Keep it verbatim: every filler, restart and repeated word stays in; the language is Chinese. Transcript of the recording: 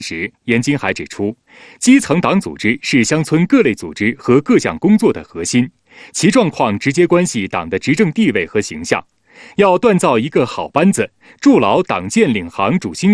时，严金海指出，基层党组织是乡村各类组织和各项工作的核心，其状况直接关系党的执政地位和形象。要锻造一个好班子，筑牢党建领航主心